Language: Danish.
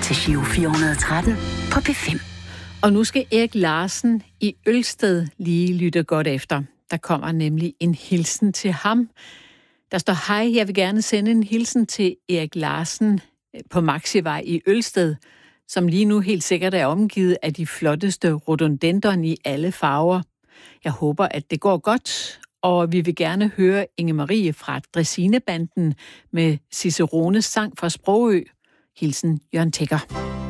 til Giro 413 på P5. Og nu skal Erik Larsen i Ølsted lige lytte godt efter. Der kommer nemlig en hilsen til ham. Der står: hej, jeg vil gerne sende en hilsen til Erik Larsen på Maxivej i Ølsted, som lige nu helt sikkert er omgivet af de flotteste rhododendron i alle farver. Jeg håber, at det går godt, og vi vil gerne høre Inge Marie fra Dræsinebanden med Cicerones sang fra Sprogø. Hilsen Jørgen Tækker.